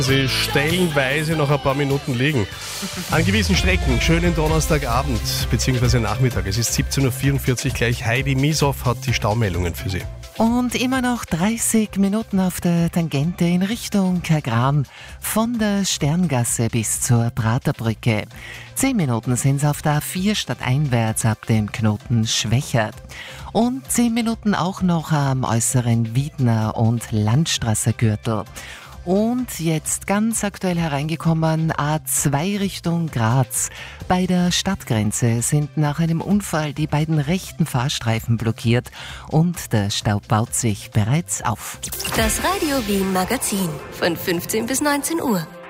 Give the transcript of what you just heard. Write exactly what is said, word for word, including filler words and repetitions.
Sie stellenweise noch ein paar Minuten liegen. An gewissen Strecken, schönen Donnerstagabend bzw. Nachmittag. Es ist siebzehn Uhr vierundvierzig gleich. Heidi Miesow hat die Staumeldungen für Sie. Und immer noch dreißig Minuten auf der Tangente in Richtung Kagran, von der Sterngasse bis zur Praterbrücke. Zehn Minuten sind es auf der A vier stadteinwärts ab dem Knoten Schwächert. Und zehn Minuten auch noch am äußeren Wiedner- und Landstrasser-Gürtel. Und jetzt ganz aktuell hereingekommen, A zwei Richtung Graz. Bei der Stadtgrenze sind nach einem Unfall die beiden rechten Fahrstreifen blockiert und der Stau baut sich bereits auf. Das Radio Wien Magazin von fünfzehn bis neunzehn Uhr.